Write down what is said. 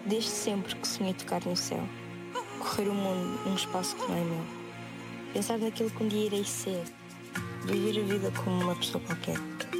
Desde sempre que sonhei tocar no céu, correr o mundo num espaço que não é meu, pensar naquilo que um dia irei ser, viver a vida como uma pessoa qualquer.